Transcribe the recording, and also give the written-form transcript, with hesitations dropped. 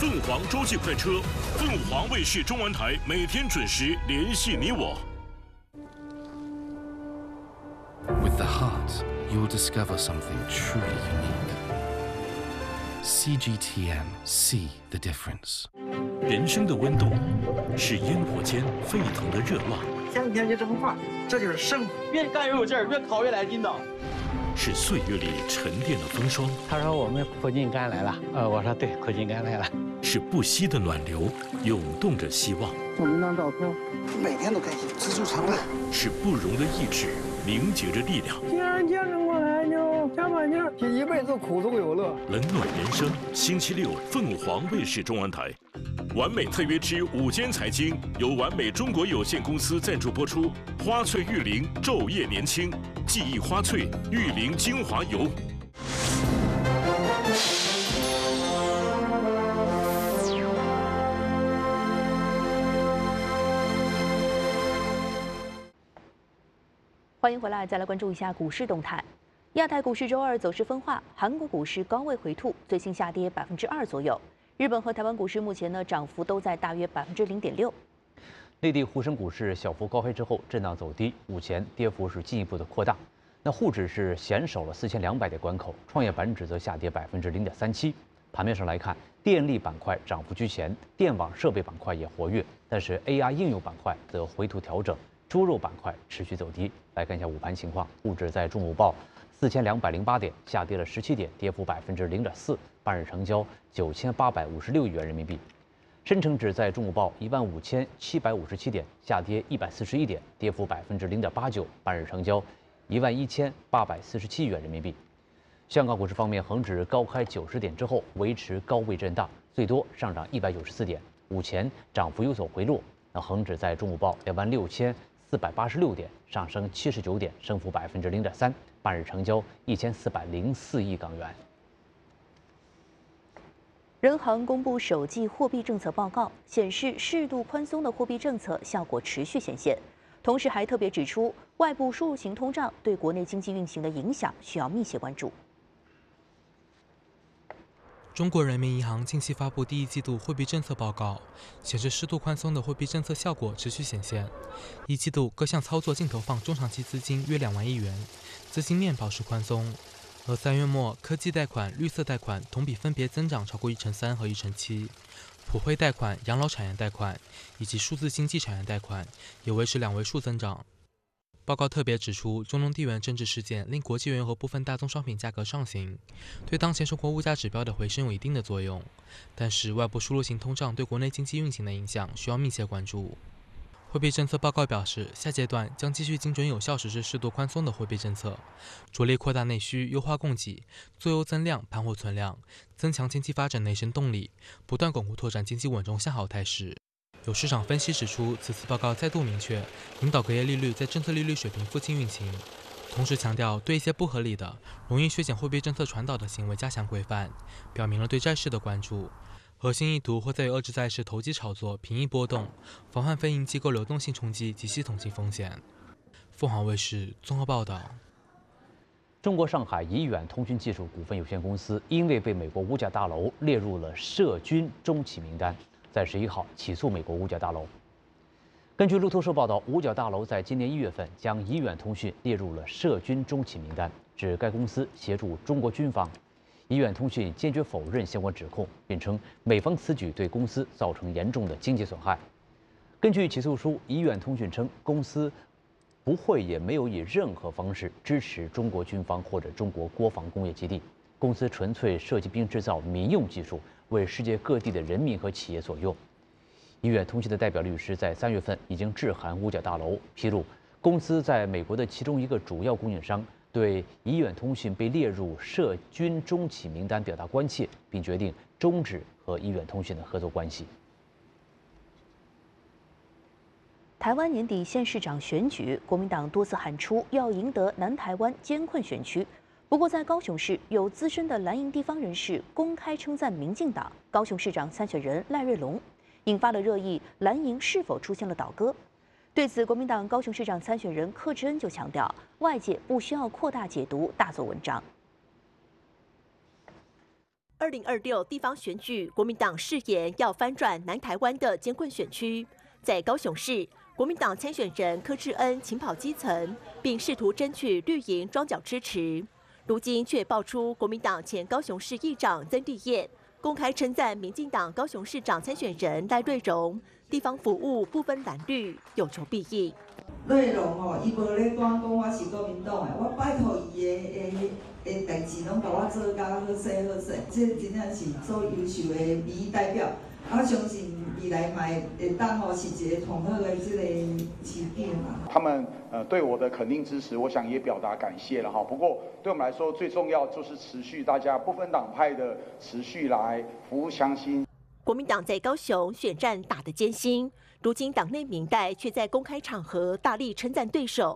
凤凰洲际快车，凤凰卫视中文台每天准时联系你我。 With the heart, you'll discover something truly unique. CGTN, see the difference. 人生的温度是烟火间沸腾的热浪， 天天就这么画，这就是胜负。 越干越有劲儿，越烤越来劲道。 是岁月里沉淀的风霜。 他说我们苦尽甘来了，我说对，苦尽甘来了。 是不息的暖流，涌动着希望。 我们那照片，每天都开心，知足常乐。 是不容的意志，凝结着力量。 既然坚持过来，就加把劲儿，一辈子苦中有乐。 冷暖人生，星期六凤凰卫视中文台。完美特约之午间财经由完美中国有限公司赞助播出。花萃玉林昼夜年轻，记忆花萃玉林精华油。 欢迎回来，再来关注一下股市动态。亚太股市周二走势分化，韩国股市高位回吐，最新下跌2%左右。日本和台湾股市目前呢涨幅都在大约0.6%。 内地沪深股市小幅高开之后震荡走低，午前跌幅是进一步的扩大。那沪指是险守了4200点关口，创业板指则下跌0.37%。盘面上来看，电力板块涨幅居前，电网设备板块也活跃，但是 AI 应用板块则回吐调整。猪肉板块持续走低。来看一下午盘情况，沪指在中午报4208点，下跌了17点，跌幅0.4%，半日成交9856亿元人民币。深成指在中午报15757点，下跌141点，跌幅0.89%，半日成交11847亿元人民币。香港股市方面，恒指高开90点之后维持高位震荡，最多上涨194点，午前涨幅有所回落。那恒指在中午报26486点，上升79点，升幅0.3%，半日成交1404亿港元。 人行公布首季货币政策报告，显示适度宽松的货币政策效果持续显现，同时还特别指出，外部输入型通胀对国内经济运行的影响需要密切关注。 中国人民银行近期发布第一季度货币政策报告，显示适度宽松的货币政策效果持续显现。一季度各项操作净投放中长期资金约2万亿元，资金面保持宽松。而3月末，科技贷款、绿色贷款同比分别增长超过1%3和1%7，普惠贷款、养老产业贷款以及数字经济产业贷款也维持2位数增长。报告特别指出，中东地缘政治事件令国际原油和部分大宗商品价格上行，对当前生活物价指标的回升有一定的作用。但是，外部输入型通胀对国内经济运行的影响需要密切关注。货币政策报告表示，下阶段将继续精准有效实施适度宽松的货币政策，着力扩大内需、优化供给、做优增量、盘活存量，增强经济发展内生动力，不断巩固拓展经济稳中向好态势。有市场分析指出，此次报告再度明确，引导隔夜利率在政策利率水平附近运行，同时强调对一些不合理的、容易削减货币政策传导的行为加强规范，表明了对债市的关注。核心意图会在于遏制债市投机炒作、平抑波动，防范非银机构流动性冲击及系统性风险。凤凰卫视综合报道。 中国上海怡远通讯技术股份有限公司因为被美国五角大楼列入了涉军中企名单，在11号起诉美国五角大楼。根据路透社报道，五角大楼在今年1月份将怡远通讯列入了涉军中企名单，指该公司协助中国军方。怡远通讯坚决否认相关指控，并称美方此举对公司造成严重的经济损害。根据起诉书，怡远通讯称，公司不会也没有以任何方式支持中国军方或者中国国防工业基地，公司纯粹设计并制造民用技术，为世界各地的人民和企业所用。怡远通讯的代表律师在3月份已经致函五角大楼，披露公司在美国的其中一个主要供应商对怡远通讯被列入涉军中企名单表达关切，并决定终止和怡远通讯的合作关系。 台湾年底县市长选举，国民党多次喊出要赢得南台湾艰困选区。不过，在高雄市有资深的蓝营地方人士公开称赞民进党高雄市长参选人赖瑞隆，引发了热议，蓝营是否出现了倒戈？对此，国民党高雄市长参选人柯志恩就强调，外界不需要扩大解读、大做文章。 2026地方选举，国民党誓言要翻转南台湾的艰困选区。在高雄市，国民党参选人柯志恩勤跑基层，并试图争取绿营庄脚支持。如今却爆出国民党前高雄市议长曾立业公开称赞民进党高雄市长参选人赖瑞荣地方服务不分蓝绿，有求必应。 瑞荣哦，伊无咧讲我是国民党的，我拜托伊的代志拢甲我做甲好势好势，这真正是做优秀的民意代表。我相信未来嘛会当哦是一个统合的这个市长嘛。 他们对我的肯定支持，我想也表达感谢了哈。不过对我们来说，最重要就是持续大家不分党派的持续来服务乡亲。 国民党在高雄选战打得艰辛，如今党内民代却在公开场合大力称赞对手，